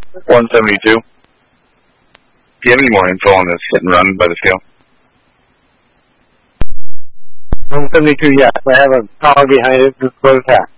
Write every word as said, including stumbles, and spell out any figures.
one seventy-two. Do you have any more info on this hit and run by the scale? one seventy-two, yes. I have a power behind it. Just go attack.